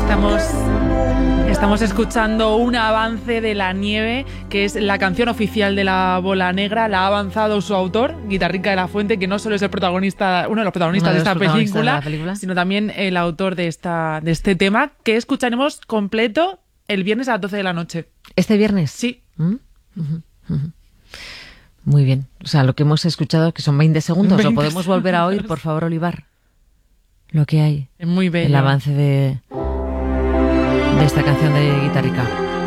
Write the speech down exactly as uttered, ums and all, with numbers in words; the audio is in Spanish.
Estamos, estamos escuchando un avance de La Nieve, que es la canción oficial de La Bola Negra. La ha avanzado su autor, Guitarrica de la Fuente, que no solo es el protagonista, uno de los protagonistas, uno de, de, los esta protagonistas película, de la película, sino también el autor de, esta, de este tema, que escucharemos completo el viernes a las doce de la noche. ¿Este viernes? Sí. ¿Mm? Uh-huh, uh-huh. Muy bien. O sea, lo que hemos escuchado, que son veinte segundos, veinte ¿lo podemos segundos. volver a oír, por favor, Olivar? Lo que hay. Es muy bello. El avance de, de esta canción de Guitarrica.